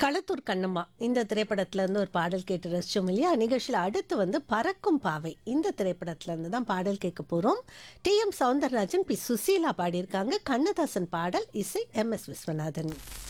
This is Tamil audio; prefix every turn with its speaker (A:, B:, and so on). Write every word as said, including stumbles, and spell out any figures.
A: களத்தூர் கண்ணம்மா இந்த திரைப்படத்துல இருந்து ஒரு பாடல் கேட்டு ரசிச்சோம் இல்லையா? நிகழ்ச்சியில் அடுத்து வந்து பறக்கும் பாவை இந்த திரைப்படத்துல இருந்து தான் பாடல் கேட்க போறோம். D M Soundararajan, B Susheela பாடியிருக்காங்க. கண்ணதாசன் பாடல், இசை எம் எஸ் விஸ்வநாதன்.